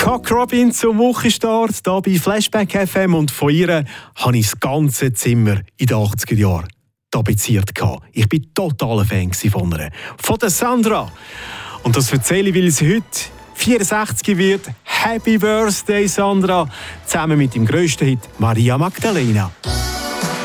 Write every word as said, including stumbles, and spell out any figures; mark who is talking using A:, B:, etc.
A: Cock Robin zum Wochenstart hier bei Flashback F M und von ihr habe ich das ganze Zimmer in den achtziger Jahren tapeziert. Ich war totaler Fan von ihr. Von der Sandra. Und das erzähle ich, weil sie heute vierundsechzig wird. Happy Birthday, Sandra! Zusammen mit dem grössten Hit Maria Magdalena.